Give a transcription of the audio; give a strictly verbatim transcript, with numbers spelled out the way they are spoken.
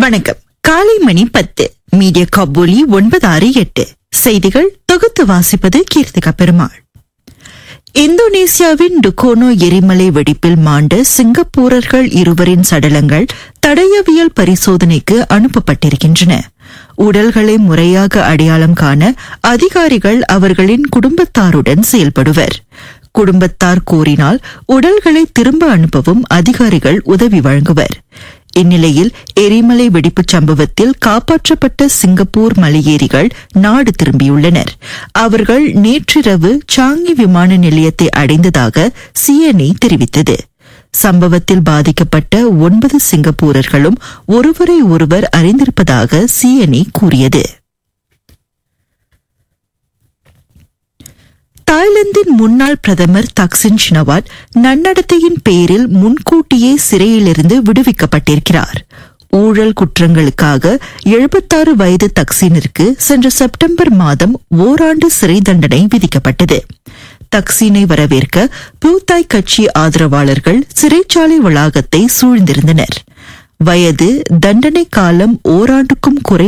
வணக்கம். காலை மணி பத்து. மீடியா கபோலி ஒன்பது ஆறு எட்டு. செய்திகள் தொகுத்து வாசிப்பது கீர்த்திகா பெருமாள். இந்தோனேசியாவின் டுகோனோ எரிமலை வெடிப்பில் மாண்ட சிங்கப்பூரர்கள் இருவரின் சடலங்கள் தடயவியல் பரிசோதனைக்கு அனுப்பப்பட்டிருக்கின்றன. உடல்களை முறையாக அடையாளம் காண அதிகாரிகள் அவர்களின் குடும்பத்தாருடன் செயல்படுவர். குடும்பத்தார் கோரினால் உடல்களை திரும்ப அனுப்பவும் அதிகாரிகள் உதவி வழங்குவர். இந்நிலையில் எரிமலை வெடிப்புச் சம்பவத்தில் காப்பாற்றப்பட்ட சிங்கப்பூர் மலையேறிகள் நாடு திரும்பியுள்ளனர். அவர்கள் நேற்றிரவு சாங்கி விமான நிலையத்தை அடைந்ததாக சிஎன்ஐ தெரிவித்தது. சம்பவத்தில் பாதிக்கப்பட்ட ஒன்பது சிங்கப்பூரர்களும் ஒருவரை ஒருவர் அறிந்திருப்பதாக சிஎன்ஐ கூறியது. தாய்லாந்தின் முன்னாள் பிரதமர் தக்சின் ஷினவாட் நன்னடத்தையின் பேரில் முன்கூட்டியே சிறையிலிருந்து விடுவிக்கப்பட்டிருக்கிறார். ஊழல் குற்றங்களுக்காக எழுபத்தாறு வயது தக்சீனிற்கு சென்ற செப்டம்பர் மாதம் ஓராண்டு சிறை தண்டனை விதிக்கப்பட்டது. தக்சீனை வரவேற்க பூத்தாய் கட்சி ஆதரவாளர்கள் சிறைச்சாலை வளாகத்தை சூழ்ந்திருந்தனர். வயது, தண்டனை காலம் ஓராண்டுக்கும் குறை